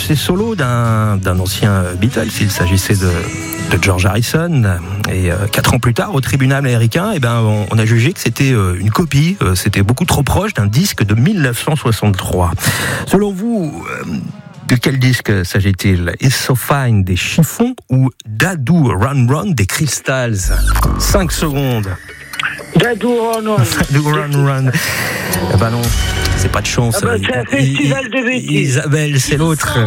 succès solo d'un ancien Beatles. Il s'agissait de George Harrison. Et 4 ans plus tard, au tribunal américain, on a jugé que c'était une copie. C'était beaucoup trop proche d'un disque de 1963. Selon vous, de quel disque s'agit-il? It's So Fine des Chiffons ou Dadoo Run Run des Crystals? 5 secondes. Dadoo Run Run. Dadoo Run Run. Non, c'est pas de chance. C'est un festival de bêtises. Isabelle, c'est l'autre.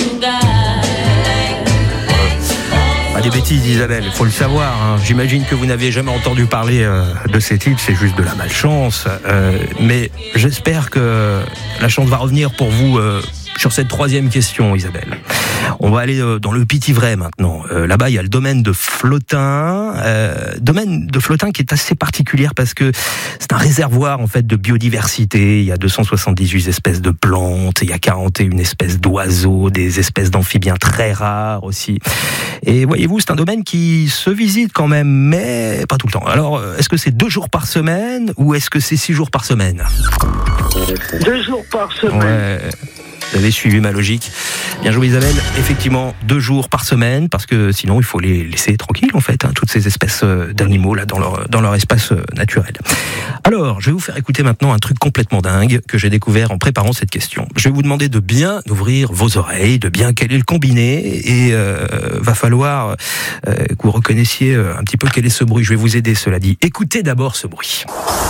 Pas des bêtises, Isabelle, il faut le savoir. Hein. J'imagine que vous n'aviez jamais entendu parler de ces titres, c'est juste de la malchance. Mais j'espère que la chance va revenir pour vous sur cette 3e question, Isabelle. On va aller dans le Pithiviers maintenant. Là-bas, il y a le domaine de Flotin. Domaine de Flotin qui est assez particulier parce que c'est un réservoir en fait de biodiversité. Il y a 278 espèces de plantes, il y a 41 espèces d'oiseaux, des espèces d'amphibiens très rares aussi. Et voyez-vous, c'est un domaine qui se visite quand même, mais pas tout le temps. Alors, est-ce que c'est 2 jours par semaine ou est-ce que c'est 6 jours par semaine? 2 jours par semaine. Ouais. Vous avez suivi ma logique. Bien joué, Isabelle. Effectivement, 2 jours par semaine, parce que sinon il faut les laisser tranquilles en fait, toutes ces espèces d'animaux là dans leur espace naturel. Alors, je vais vous faire écouter maintenant un truc complètement dingue que j'ai découvert en préparant cette question. Je vais vous demander de bien ouvrir vos oreilles, de bien caler le combiné, et va falloir que vous reconnaissiez un petit peu quel est ce bruit. Je vais vous aider, cela dit. Écoutez d'abord ce bruit.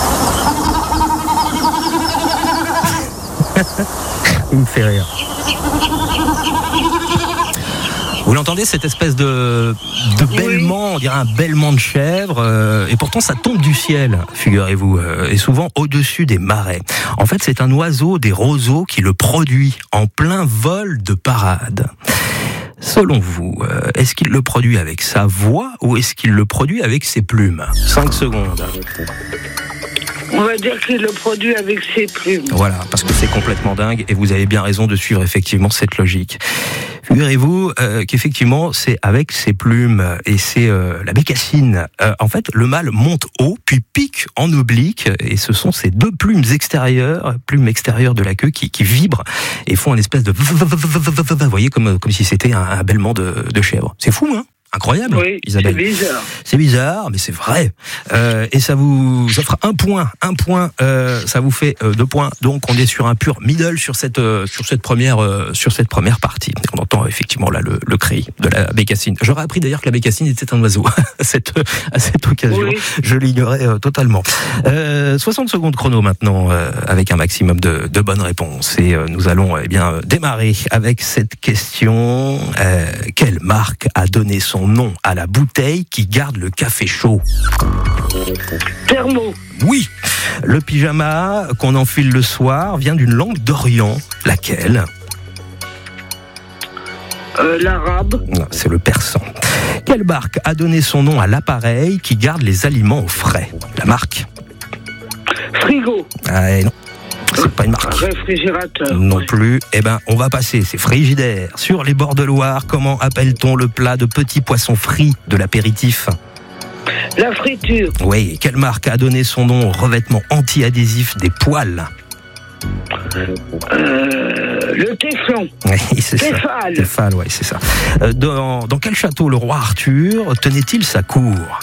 Il me fait rire. Vous l'entendez, cette espèce de bêlement, on dirait un bêlement de chèvre, et pourtant ça tombe du ciel, figurez-vous, et souvent au-dessus des marais. En fait, c'est un oiseau des roseaux qui le produit en plein vol de parade. Selon vous, est-ce qu'il le produit avec sa voix ou est-ce qu'il le produit avec ses plumes? 5 secondes. On va dire qu'il le produit avec ses plumes. Voilà, parce que c'est complètement dingue et vous avez bien raison de suivre effectivement cette logique. Figurez-vous qu'effectivement c'est avec ses plumes et c'est la bécassine. En fait, le mâle monte haut puis pique en oblique et ce sont ces 2 plumes extérieures de la queue qui vibrent et font une espèce de vous voyez comme si c'était un bêlement de chèvre. C'est fou, hein? Incroyable, oui, Isabelle. C'est bizarre. C'est bizarre, mais c'est vrai. Et ça vous offre un point. Ça vous fait 2 points. Donc on est sur un pur middle sur cette première partie. On entend effectivement là le cri de la bécassine. J'aurais appris d'ailleurs que la bécassine était un oiseau à cette occasion. Oui. Je l'ignorais totalement. 60 secondes chrono maintenant avec un maximum de bonnes réponses. Et nous allons démarrer avec cette question. Quelle marque a donné son nom à la bouteille qui garde le café chaud? Thermo. Oui. Le pyjama qu'on enfile le soir vient d'une langue d'Orient. Laquelle? L'arabe. Non, c'est le persan. Quelle marque a donné son nom à l'appareil qui garde les aliments au frais? La marque? Frigo. Non. C'est pas une marque. Réfrigérateur. Non plus. On va passer. C'est Frigidaire. Sur les bords de Loire, comment appelle-t-on le plat de petits poissons frits de l'apéritif? La friture. Oui. Quelle marque a donné son nom au revêtement anti-adhésif des poêles? Le Téflon. Oui, c'est ça. Tefal, oui, c'est ça. Dans quel château le roi Arthur tenait-il sa cour?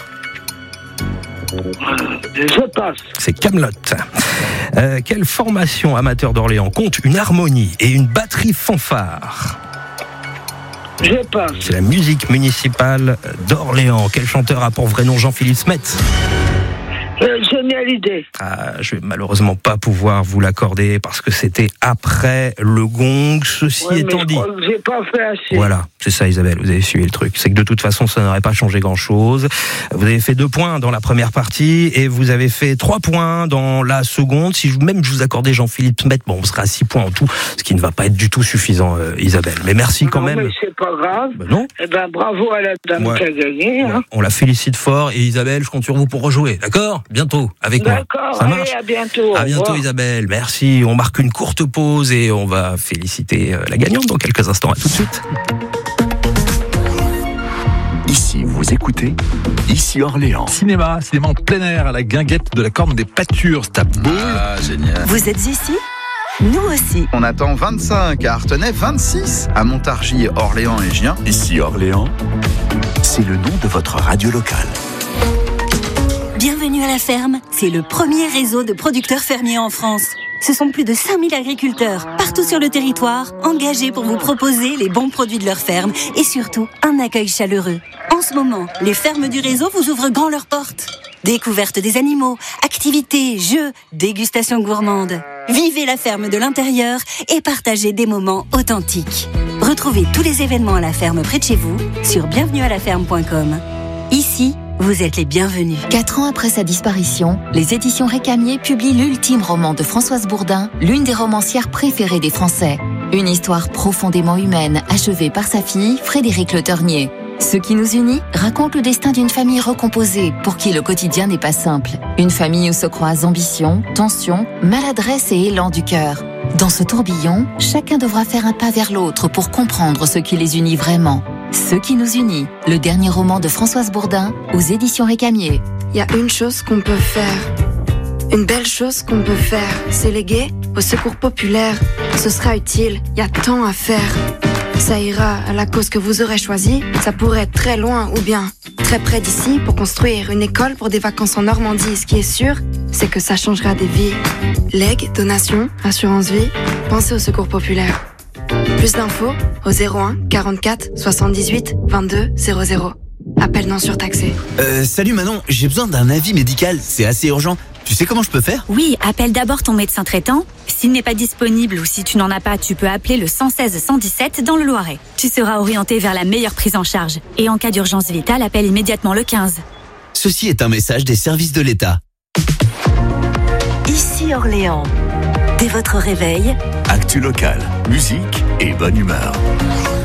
Je passe. C'est Camelot. Quelle formation amateur d'Orléans compte une harmonie et une batterie fanfare? Je passe. C'est la musique municipale d'Orléans. Quel chanteur a pour vrai nom Jean-Philippe Smet? Johnny Hallyday. Je vais malheureusement pas pouvoir vous l'accorder parce que c'était après le gong. Ceci étant dit, j'ai pas fait assez. Voilà, c'est ça, Isabelle. Vous avez suivi le truc. C'est que de toute façon, ça n'aurait pas changé grand-chose. Vous avez fait 2 points dans la première partie et vous avez fait 3 points dans la seconde. Si je vous accordais Jean-Philippe Smet, on sera à 6 points en tout, ce qui ne va pas être du tout suffisant, Isabelle. Mais merci quand même. Mais c'est pas grave. Non. Bravo à la dame qui a gagné. Hein. On la félicite fort et Isabelle, je compte sur vous pour rejouer. D'accord? Bientôt avec moi. D'accord, ça marche. À bientôt. À bientôt Isabelle, merci. On marque une courte pause et on va féliciter la gagnante dans quelques instants. À tout de suite. Ici, vous écoutez Ici Orléans. Cinéma en plein air à la guinguette de la Corne des Pâtures, Stap Ball. Ah, génial. Vous êtes ici? Nous aussi. On attend 25 à Artenay, 26 à Montargis, Orléans et Gien. Ici Orléans, c'est le nom de votre radio locale. Bienvenue à la ferme, c'est le premier réseau de producteurs fermiers en France. Ce sont plus de 5000 agriculteurs, partout sur le territoire, engagés pour vous proposer les bons produits de leur ferme et surtout un accueil chaleureux. En ce moment, les fermes du réseau vous ouvrent grand leurs portes. Découverte des animaux, activités, jeux, dégustation gourmande. Vivez la ferme de l'intérieur et partagez des moments authentiques. Retrouvez tous les événements à la ferme près de chez vous sur bienvenuealaferme.com. Ici, vous êtes les bienvenus. 4 ans après sa disparition, les éditions Récamier publient l'ultime roman de Françoise Bourdin, l'une des romancières préférées des Français. Une histoire profondément humaine, achevée par sa fille, Frédérique Le Ternier. Ce qui nous unit raconte le destin d'une famille recomposée pour qui le quotidien n'est pas simple. Une famille où se croisent ambition, tension, maladresse et élan du cœur. Dans ce tourbillon, chacun devra faire un pas vers l'autre pour comprendre ce qui les unit vraiment. Ce qui nous unit, le dernier roman de Françoise Bourdin aux éditions Récamier. Il y a une chose qu'on peut faire, une belle chose qu'on peut faire, c'est léguer au secours populaire. Ce sera utile, il y a tant à faire. Ça ira à la cause que vous aurez choisie, ça pourrait être très loin ou bien très près d'ici pour construire une école pour des vacances en Normandie. Ce qui est sûr, c'est que ça changera des vies. Legs, donations, assurance vie, pensez au secours populaire. Plus d'infos au 01 44 78 22 00. Appel non surtaxé. Salut Manon, j'ai besoin d'un avis médical, c'est assez urgent. Tu sais comment je peux faire ? Oui, appelle d'abord ton médecin traitant. S'il n'est pas disponible ou si tu n'en as pas, tu peux appeler le 116 117 dans le Loiret. Tu seras orienté vers la meilleure prise en charge. Et en cas d'urgence vitale, appelle immédiatement le 15. Ceci est un message des services de l'État. Ici Orléans. Dès votre réveil, Actu locale, musique et bonne humeur.